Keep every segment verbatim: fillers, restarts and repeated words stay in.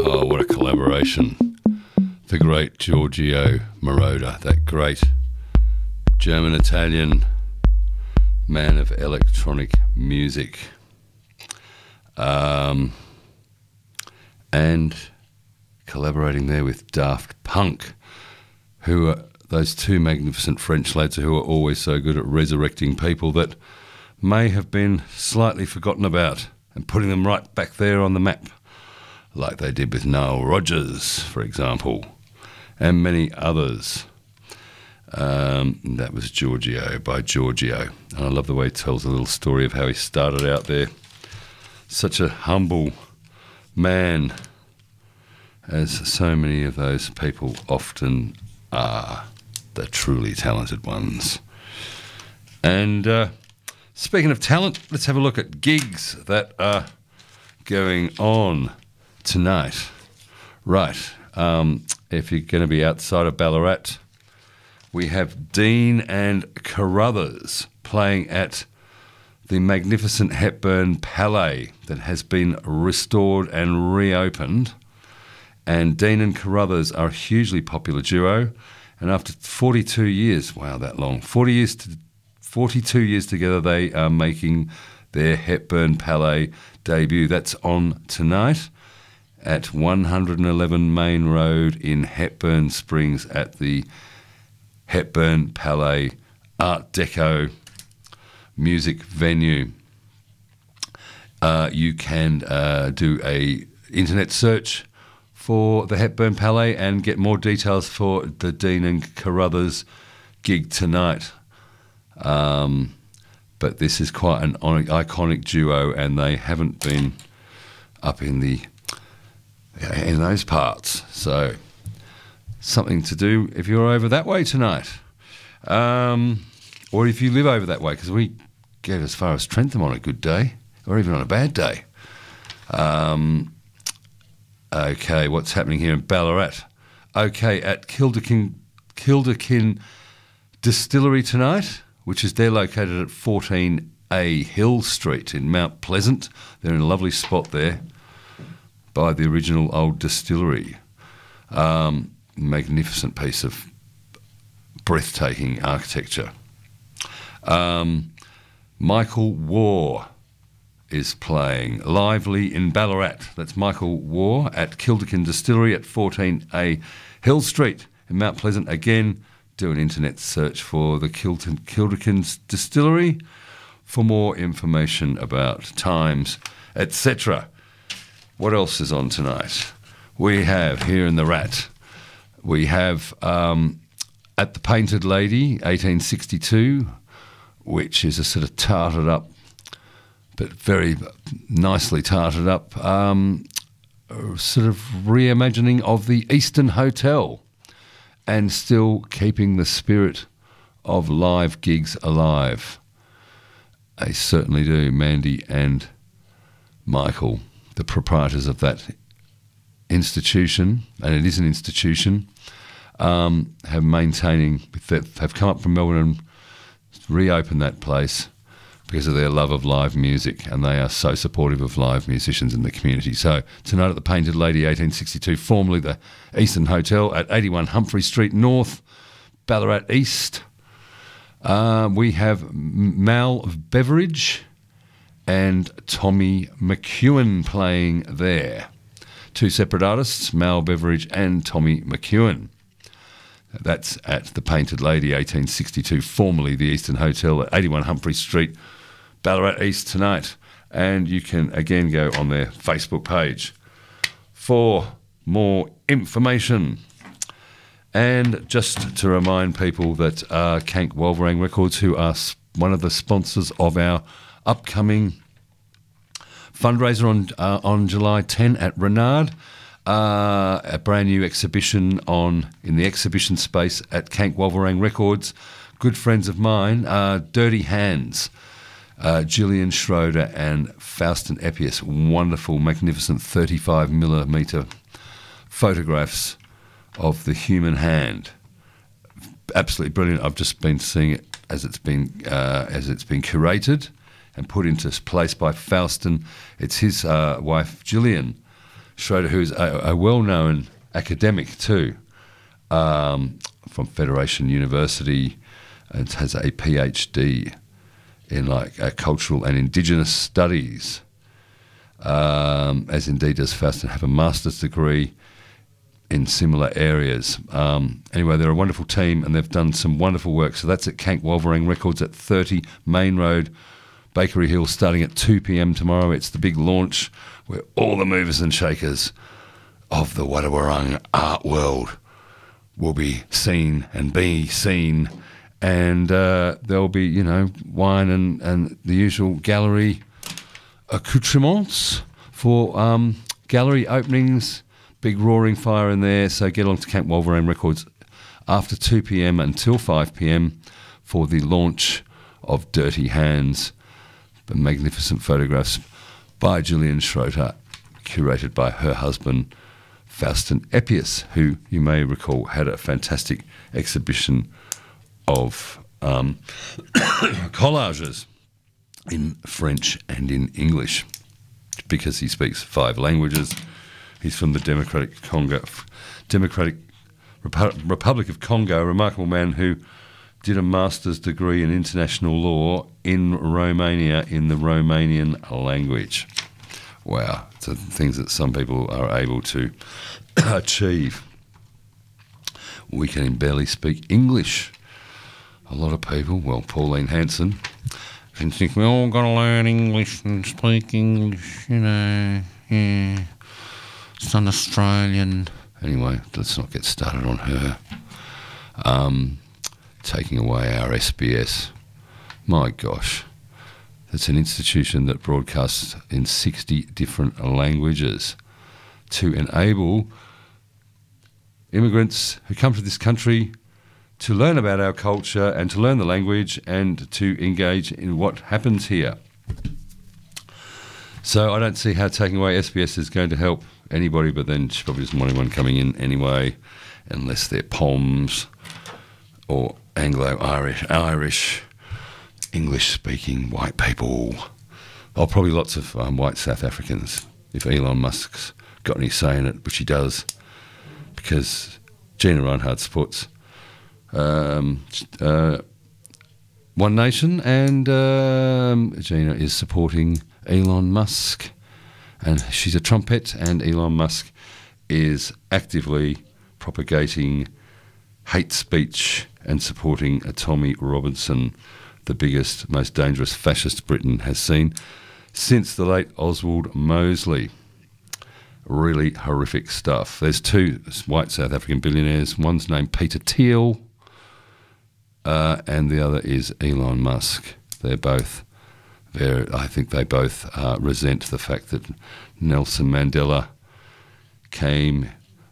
Oh, what a collaboration. The great Giorgio Moroder, that great German-Italian man of electronic music. Um, and collaborating there with Daft Punk, who are those two magnificent French lads who are always so good at resurrecting people that may have been slightly forgotten about and putting them right back there on the map, like they did with Nile Rodgers, for example, and many others. Um, that was Giorgio by Giorgio. And I love the way he tells a little story of how he started out there. Such a humble man, as so many of those people often are, the truly talented ones. And uh, speaking of talent, let's have a look at gigs that are going on tonight. Right, um, if you're going to be outside of Ballarat, we have Dean and Carruthers playing at the magnificent Hepburn Palais that has been restored and reopened. And Dean and Carruthers are a hugely popular duo. And after forty-two years, wow, that long, forty years to, forty-two years together, they are making their Hepburn Palais debut. That's on tonight at one eleven Main Road in Hepburn Springs at the Hepburn Palais Art Deco music venue. Uh, you can uh, do a internet search for the Hepburn Palais and get more details for the Dean and Carruthers gig tonight. Um, but this is quite an iconic duo, and they haven't been up in the in those parts. So something to do if you're over that way tonight. Um, or if you live over that way, because we get as far as Trentham on a good day, or even on a bad day. Um, okay, what's happening here in Ballarat? Okay, at Kilderkin, Kilderkin Distillery tonight, which is they're located at fourteen A Hill Street in Mount Pleasant. They're in a lovely spot there by the original old distillery. Um, magnificent piece of breathtaking architecture. Um, Michael War is playing lively in Ballarat. That's Michael War at Kilderkin Distillery at fourteen A Hill Street in Mount Pleasant. Again, do an internet search for the Kilderkin, Kilderkin Distillery for more information about times, et cetera. What else is on tonight? We have here in the Rat, we have um, at the Painted Lady, eighteen sixty-two, which is a sort of tarted up, but very nicely tarted up, um, sort of reimagining of the Eastern Hotel and still keeping the spirit of live gigs alive. They certainly do, Mandy and Michael, the proprietors of that institution, and it is an institution, um, have maintaining, have come up from Melbourne and reopened that place because of their love of live music, and they are so supportive of live musicians in the community. So tonight at the Painted Lady, eighteen sixty-two, formerly the Eastern Hotel at eighty-one Humphrey Street North, Ballarat East. Uh, we have Mal Beveridge and Tommy McEwen playing there. Two separate artists, Mal Beveridge and Tommy McEwen. That's at the Painted Lady, eighteen sixty-two, formerly the Eastern Hotel at eighty-one Humphrey Street, Ballarat East tonight. And you can again go on their Facebook page for more information. And just to remind people that uh, Kank Wolverang Records, who are one of the sponsors of our upcoming fundraiser on uh, on July tenth at Renard, uh, a brand new exhibition on in the exhibition space at Kank Wolverang Records. Good friends of mine, uh, Dirty Hands, uh, Gillian Schroeder and Faustin Eppius. Wonderful, magnificent thirty-five millimetre photographs of the human hand. Absolutely brilliant. I've just been seeing it as it's been uh, as it's been curated and put into place by Faustin. It's his uh, wife Gillian Schroeder, who's a, a well-known academic too, um, from Federation University, and has a PhD in like uh, cultural and indigenous studies, um, as indeed does Faustin have a master's degree in similar areas. Um, anyway, they're a wonderful team and they've done some wonderful work. So that's at Kank Wolverine Records at thirty Main Road, Bakery Hill, starting at two p.m. tomorrow. It's the big launch where all the movers and shakers of the Wadawurrung art world will be seen and be seen. And uh, there'll be, you know, wine and, and the usual gallery accoutrements for um, gallery openings. Big roaring fire in there, so get along to Kank Wolverine Records after two p.m. until five p.m. for the launch of Dirty Hands, the magnificent photographs by Gillian Schroeder, curated by her husband, Faustin Eppius, who you may recall had a fantastic exhibition of um, collages in French and in English, because he speaks five languages. He's from the Democratic Congo, Democratic Repu- Republic of Congo, a remarkable man who did a master's degree in international law in Romania in the Romanian language. Wow, it's the things that some people are able to achieve. We can barely speak English. A lot of people, well, Pauline Hanson, can think we all got to learn English and speak English, you know, yeah. It's an Australian. Anyway, let's not get started on her. Um, taking away our S B S. My gosh. It's an institution that broadcasts in sixty different languages to enable immigrants who come to this country to learn about our culture and to learn the language and to engage in what happens here. So I don't see how taking away S B S is going to help anybody, but then she probably doesn't want anyone coming in anyway, unless they're Poms or Anglo-Irish, Irish, English-speaking white people. Oh, probably lots of um, white South Africans, if Elon Musk's got any say in it, which he does, because Gina Reinhardt supports um, uh, One Nation, and um, Gina is supporting Elon Musk, and she's a trumpet, and Elon Musk is actively propagating hate speech and supporting a Tommy Robinson, the biggest, most dangerous fascist Britain has seen since the late Oswald Mosley. Really horrific stuff. There's two white South African billionaires. One's named Peter Thiel, uh, and the other is Elon Musk. They're both very, I think they both uh, resent the fact that Nelson Mandela came,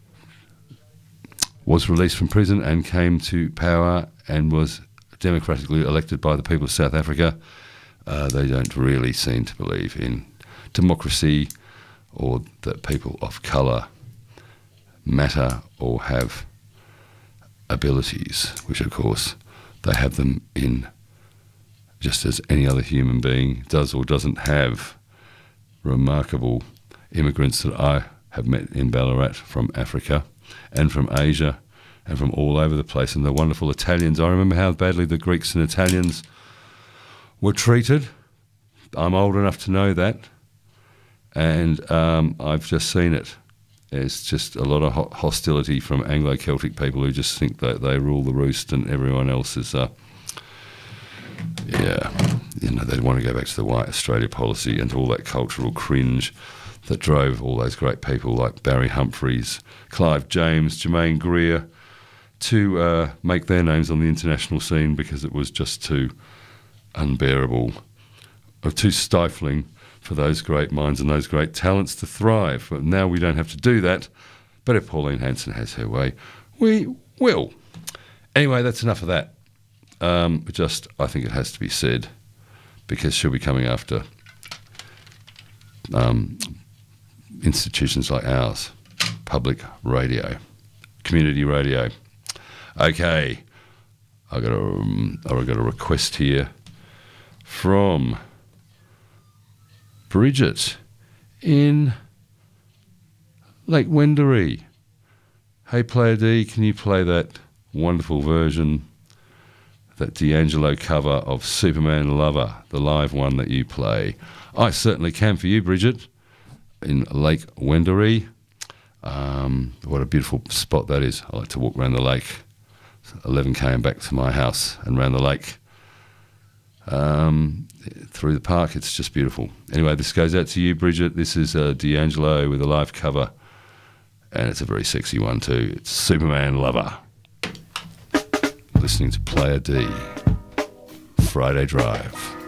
was released from prison and came to power and was democratically elected by the people of South Africa. Uh, they don't really seem to believe in democracy or that people of colour matter or have abilities, which of course they have them in just as any other human being does or doesn't have. Remarkable immigrants that I have met in Ballarat from Africa and from Asia and from all over the place, and the wonderful Italians. I remember how badly the Greeks and Italians were treated. I'm old enough to know that, and um, I've just seen it. It's just a lot of ho- hostility from Anglo-Celtic people who just think that they rule the roost and everyone else is, uh, yeah, you know, they want to go back to the white Australia policy and all that cultural cringe that drove all those great people like Barry Humphries, Clive James, Jermaine Greer to uh, make their names on the international scene, because it was just too unbearable, or too stifling for those great minds and those great talents to thrive. But now we don't have to do that. But if Pauline Hanson has her way, we will. Anyway, that's enough of that. Um, just, I think it has to be said, because she'll be coming after um, institutions like ours, public radio, community radio. Okay, I got a, um, I got a request here from Bridget in Lake Wendouree. Hey, Player D, can you play that wonderful version, that D'Angelo cover of Superman Lover, the live one that you play? I certainly can for you, Bridget, in Lake Wendouree. Um, what a beautiful spot that is. I like to walk around the lake. eleven k back to my house and around the lake. Um, through the park, it's just beautiful. Anyway, this goes out to you, Bridget. This is uh, D'Angelo with a live cover, and it's a very sexy one too. It's Superman Lover. Listening to Player D, Friday Drive.